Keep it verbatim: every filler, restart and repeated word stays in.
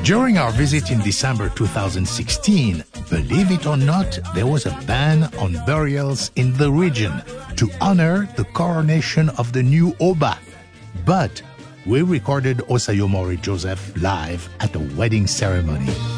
During our visit in December two thousand sixteen, believe it or not, there was a ban on burials in the region to honor the coronation of the new Oba. But we recorded Osayomori Joseph live at the wedding ceremony.